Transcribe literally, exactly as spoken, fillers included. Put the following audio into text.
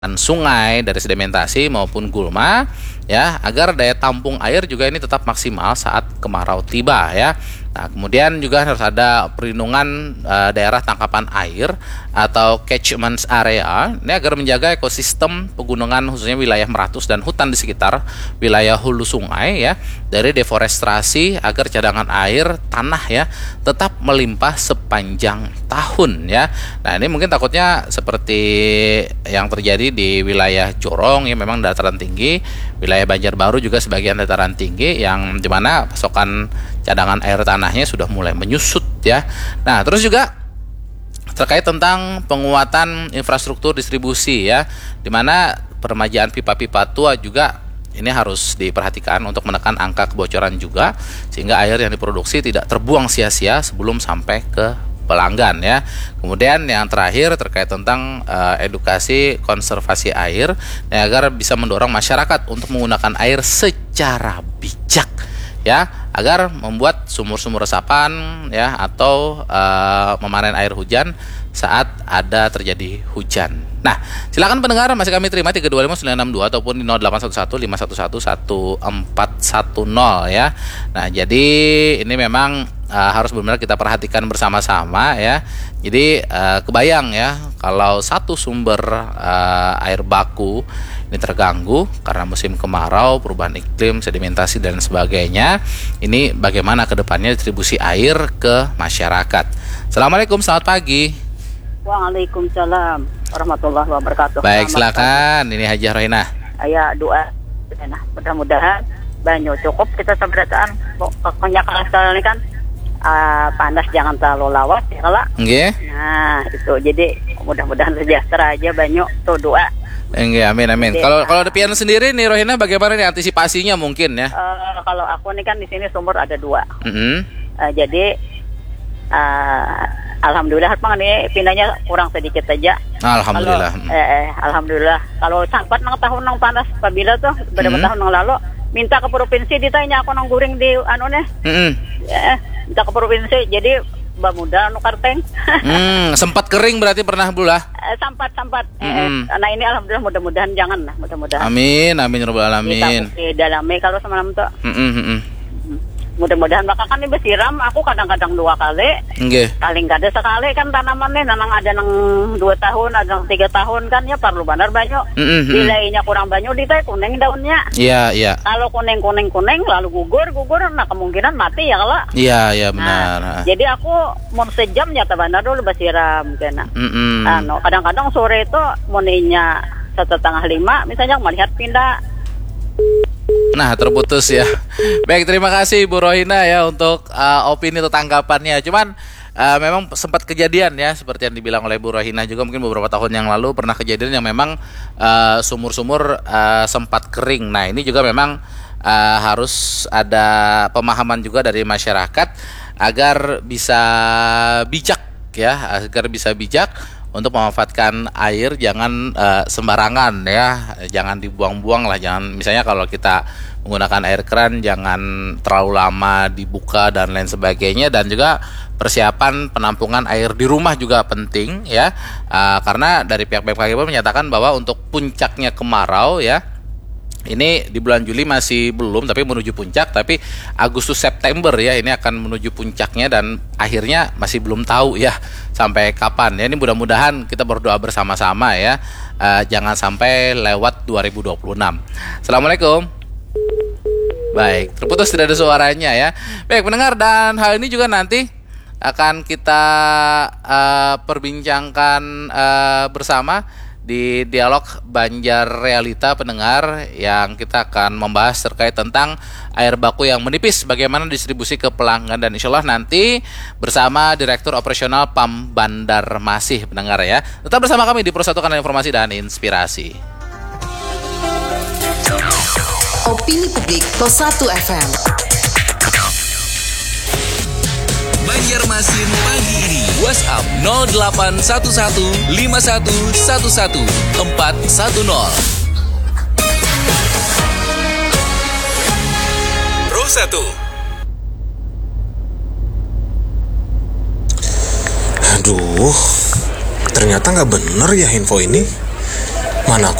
sungai dari sedimentasi maupun gulma ya, agar daya tampung air juga ini tetap maksimal saat kemarau tiba ya. Nah, kemudian juga harus ada perlindungan uh, daerah tangkapan air atau catchment area ini agar menjaga ekosistem pegunungan khususnya wilayah Meratus dan hutan di sekitar wilayah hulu sungai ya dari deforestasi agar cadangan air tanah ya tetap melimpah sepanjang tahun ya. Nah, ini mungkin takutnya seperti yang terjadi di wilayah Jorong ya, memang dataran tinggi, wilayah Banjarbaru juga sebagian dataran tinggi yang dimana pasokan cadangan air tanahnya sudah mulai menyusut ya. Nah, terus juga terkait tentang penguatan infrastruktur distribusi ya, dimana peremajaan pipa-pipa tua juga ini harus diperhatikan untuk menekan angka kebocoran juga, sehingga air yang diproduksi tidak terbuang sia-sia sebelum sampai ke pelanggan ya. Kemudian yang terakhir terkait tentang uh, edukasi konservasi air ya, agar bisa mendorong masyarakat untuk menggunakan air secara bijak ya, agar membuat sumur-sumur resapan ya atau uh, memanen air hujan saat ada terjadi hujan. Nah, silakan pendengar masih kami terima tiga dua lima sembilan enam dua ataupun di nol delapan satu satu lima satu satu satu empat satu nol ya. Nah, jadi ini memang uh, harus benar-benar kita perhatikan bersama-sama ya. Jadi uh, kebayang ya kalau satu sumber uh, air baku ini terganggu karena musim kemarau, perubahan iklim, sedimentasi dan sebagainya. Ini bagaimana ke depannya distribusi air ke masyarakat. Assalamualaikum, selamat pagi. Waalaikumsalam warahmatullahi wabarakatuh. Baik, silakan. Ini Haji Rohina. Aya doa. Nah, mudah-mudahan banyak cukup kita seberataan. Pokoknya kalau sekarang ini kan uh, panas jangan terlalu lawat ya kalau. Nggih. Nah, itu jadi mudah-mudahan sejahtera aja banyak tuh doa. Enggak, amin amin. Kalau kalau Depian sendiri nih Rohina, bagaimana nih antisipasinya mungkin ya? Uh, kalau aku nih kan di sini sumur ada dua. Mm-hmm. Uh, jadi uh, alhamdulillah bang nih pindahnya kurang sedikit aja. Alhamdulillah. Kalau, eh, eh, alhamdulillah. Kalau sampai nang tahun nang panas apabila tuh beberapa mm-hmm. tahun nang lalu minta ke provinsi ditanya aku nang guring di anu nih. Mm-hmm. Eh, minta ke provinsi jadi Mbak Muda anu Karteng. hmm, sempat kering berarti pernah bulah? Eh, sampat sampat. Mm-hmm. Eh, nah ini alhamdulillah mudah-mudahan jangan lah mudah-mudahan. Amin amin rabbal alamin. Kita dalami kalau semalam tuh. Mm-hmm. Mudah-mudahan bakal kan dibesiram aku kadang-kadang dua kali. Nggih. Paling gak ada sekali kan tanamannya nanang ada nang dua tahun, ada nang tiga tahun kan ya perlu benar banyak. Mm-hmm. Nilainya kurang banyak di teh kuning daunnya. Iya, iya. Kalau kuning-kuning-kuning lalu gugur, gugur nah kemungkinan mati ya kalau. Iya, iya benar. Nah, jadi aku mau sejam ya benar dulu besiram kena. Mm-hmm. Anu, kadang-kadang sore itu muninya setengah lima misalnya melihat pindah. Nah, terputus ya. Baik, terima kasih Ibu Rohina ya untuk uh, opini atau tanggapannya. Cuman uh, memang sempat kejadian ya seperti yang dibilang oleh Bu Rohina juga mungkin beberapa tahun yang lalu pernah kejadian yang memang uh, sumur-sumur uh, sempat kering. Nah, ini juga memang uh, harus ada pemahaman juga dari masyarakat agar bisa bijak ya, agar bisa bijak untuk memanfaatkan air, jangan uh, sembarangan ya, jangan dibuang-buang lah, jangan misalnya kalau kita menggunakan air keran jangan terlalu lama dibuka dan lain sebagainya, dan juga persiapan penampungan air di rumah juga penting ya, uh, karena dari pihak B M K G menyatakan bahwa untuk puncaknya kemarau ya, ini di bulan Juli masih belum, tapi menuju puncak, tapi Agustus September ya ini akan menuju puncaknya dan akhirnya masih belum tahu ya sampai kapan ya. Ini mudah-mudahan kita berdoa bersama-sama ya, uh, jangan sampai lewat dua ribu dua puluh enam. Assalamualaikum. Baik, terputus tidak ada suaranya ya. Baik pendengar, dan hal ini juga nanti akan kita uh, perbincangkan uh, bersama di dialog Banjar Realita pendengar, yang kita akan membahas terkait tentang air baku yang menipis, bagaimana distribusi ke pelanggan, dan insya Allah nanti bersama Direktur Operasional P A M Banjarmasin pendengar ya. Tetap bersama kami di Persatuan Informasi dan Inspirasi. Opini Publik Pos satu F M. Banjarmasin pagi ini. WhatsApp nol delapan satu satu lima satu satu satu empat satu nol. Pro satu. Aduh, ternyata nggak bener ya info ini. Mana